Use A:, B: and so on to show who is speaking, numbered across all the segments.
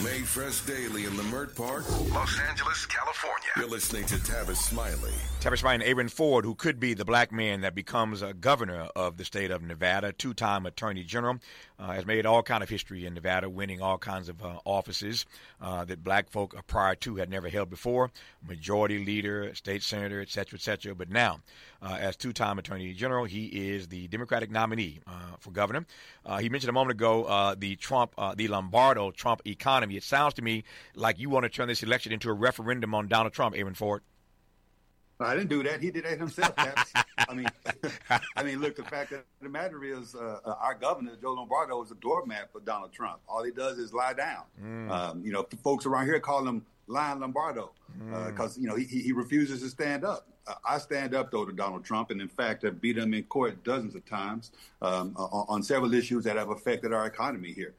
A: Mayfresh Daily in Leimert Park, Los Angeles, California. You're listening to Tavis Smiley.
B: Tavis Smiley and Aaron Ford, who could be the black man that becomes a governor of the state of Nevada, two-time attorney general, has made all kind of history in Nevada, winning all kinds of offices that black folk prior to had never held before, majority leader, state senator, et cetera, et cetera. But now, as two-time attorney general, he is the Democratic nominee for governor. He mentioned a moment ago the Lombardo Trump economy. It sounds to me like you want to turn this election into a referendum on Donald Trump, Aaron Ford.
C: I didn't do that. He did that himself. I mean, look. The fact of the matter is, our governor Joe Lombardo is a doormat for Donald Trump. All he does is lie down. Folks around here call him Lying Lombardo because he refuses to stand up. I stand up though to Donald Trump, and in fact, have beat him in court dozens of times on several issues that have affected our economy here.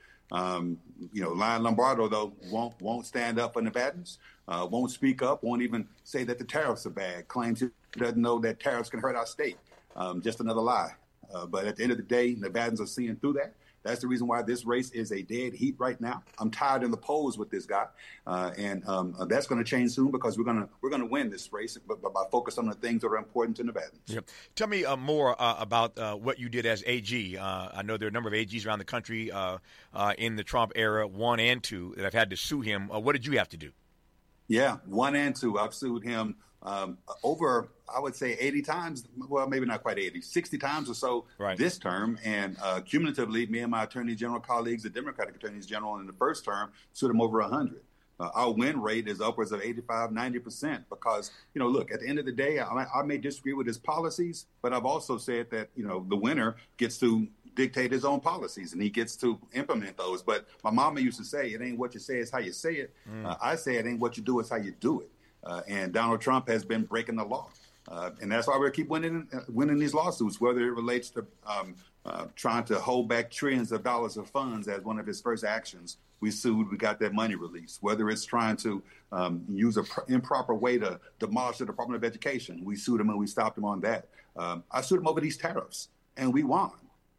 C: Lying Lombardo though won't stand up for Nevadans. Won't speak up, won't even say that the tariffs are bad, claims he doesn't know that tariffs can hurt our state. Just another lie. But at the end of the day, Nevadans are seeing through that. That's the reason why this race is a dead heat right now. I'm tired in the polls with this guy, and that's going to change soon because we're going to win this race, but by focus on the things that are important to Nevadans.
B: Yep. Tell me more about what you did as AG. I know there are a number of AGs around the country in the Trump era, 1 and 2, that have had to sue him. What did you have to do?
C: Yeah, 1 and 2. I've sued him over, I would say, 80 times. Well, maybe not quite 80, 60 times or so this term. And cumulatively, me and my attorney general colleagues, the Democratic attorneys general in the first term, sued him over 100. Our win rate is upwards of 85, 90% because, look, at the end of the day, I may disagree with his policies, but I've also said that, the winner gets to dictate his own policies and he gets to implement those. But my mama used to say, it ain't what you say, it's how you say it. I say it ain't what you do, it's how you do it. And Donald Trump has been breaking the law. And that's why we keep winning these lawsuits, whether it relates to trying to hold back trillions of dollars of funds as one of his first actions. We sued, we got that money released. Whether it's trying to use an improper way to demolish the Department of Education, we sued him and we stopped him on that. I sued him over these tariffs, and we won.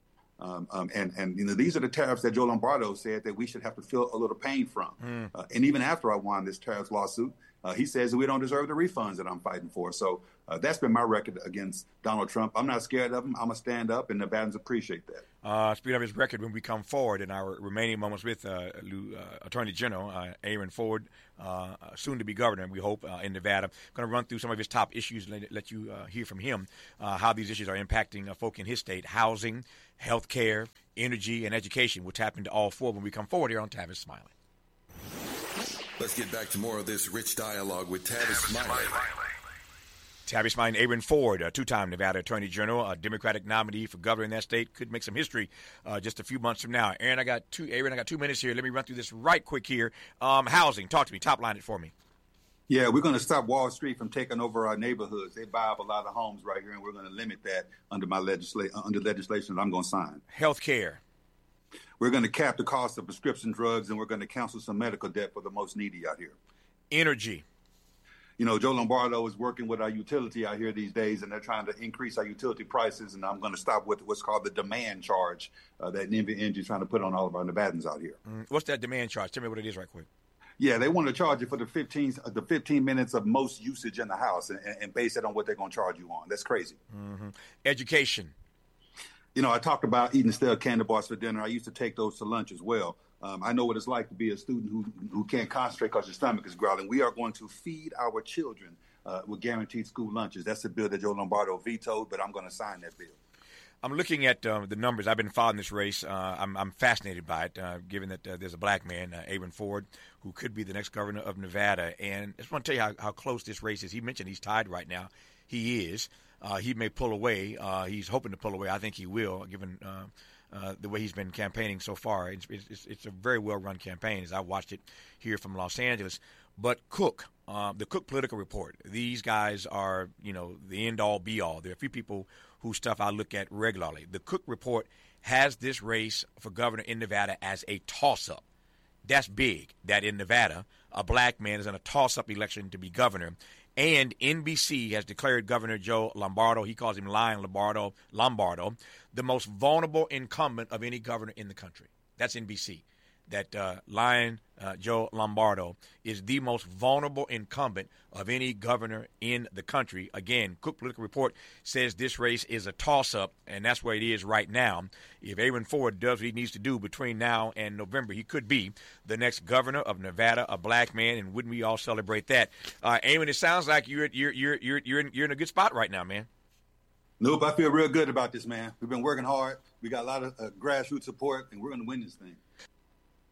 C: These are the tariffs that Joe Lombardo said that we should have to feel a little pain from. And even after I won this tariffs lawsuit, he says that we don't deserve the refunds that I'm fighting for. So that's been my record against Donald Trump. I'm not scared of him. I'm going to stand up, and Nevadans appreciate that.
B: Speaking of his record, when we come forward in our remaining moments with Attorney General Aaron Ford, soon to be governor, we hope, in Nevada, going to run through some of his top issues and let you hear from him how these issues are impacting folk in his state: housing, health care, energy, and education. We'll tap into all four when we come forward here on Tavis Smiley.
A: Let's get back to more of this rich dialogue with Tavis Smiley.
B: Tavis Smiley and Aaron Ford, a two-time Nevada Attorney General, a Democratic nominee for governor in that state, could make some history just a few months from now. Aaron, I got 2 minutes here. Let me run through this right quick here. Housing, talk to me. Top line it for me.
C: Yeah, we're going to stop Wall Street from taking over our neighborhoods. They buy up a lot of homes right here, and we're going to limit that under legislation that I'm going to sign.
B: Health care.
C: We're going to cap the cost of prescription drugs, and we're going to cancel some medical debt for the most needy out here.
B: Energy.
C: Joe Lombardo is working with our utility out here these days, and they're trying to increase our utility prices, and I'm going to stop with what's called the demand charge that NV Energy is trying to put on all of our Nevadans out here.
B: What's that demand charge? Tell me what it is right quick.
C: Yeah, they want to charge you for the 15 minutes of most usage in the house and base it on what they're going to charge you on. That's crazy.
B: Education.
C: I talked about eating stale candy bars for dinner. I used to take those to lunch as well. I know what it's like to be a student who can't concentrate because your stomach is growling. We are going to feed our children with guaranteed school lunches. That's a bill that Joe Lombardo vetoed, but I'm going to sign that bill. I'm
B: looking at the numbers. I've been following this race. I'm fascinated by it, given that there's a black man, Aaron Ford, who could be the next governor of Nevada. And I just want to tell you how close this race is. He mentioned he's tied right now. He is. He may pull away. He's hoping to pull away. I think he will, given the way he's been campaigning so far. It's a very well-run campaign, as I watched it here from Los Angeles. But Cook, the Cook Political Report, these guys are, the end-all, be-all. There are a few people whose stuff I look at regularly. The Cook Report has this race for governor in Nevada as a toss-up. That's big, that in Nevada, a black man is in a toss-up election to be governor. And NBC has declared Governor Joe Lombardo, he calls him Lying Lombardo, the most vulnerable incumbent of any governor in the country. That's NBC. that Lion Joe Lombardo is the most vulnerable incumbent of any governor in the country. Again, Cook Political Report says this race is a toss-up, and that's where it is right now. If Aaron Ford does what he needs to do between now and November, he could be the next governor of Nevada, a black man, and wouldn't we all celebrate that? Aaron, it sounds like you're in a good spot right now, man.
C: Nope, I feel real good about this, man. We've been working hard. We got a lot of grassroots support, and we're going to win this thing.